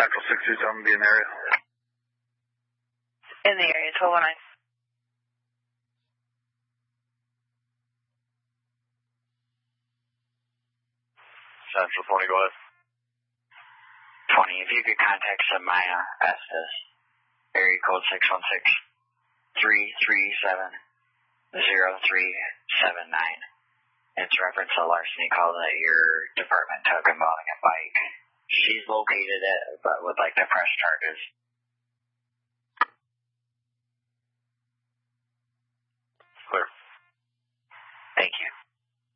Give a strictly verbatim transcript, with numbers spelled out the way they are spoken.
Central six two seven, be in the area. In the area, twelve oh nine. Central twenty, go ahead. twenty, if you could contact Samaya Estes, area code six one six, three three seven, zero three seven nine. It's reference to larceny call that your department took involving a bike. She's located it, but would like to press charges.